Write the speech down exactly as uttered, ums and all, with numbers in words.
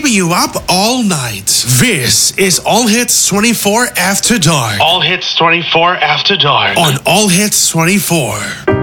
warming you up all night. This is All Hits twenty-four After Dark. All Hits twenty-four After Dark. On All Hits twenty-four.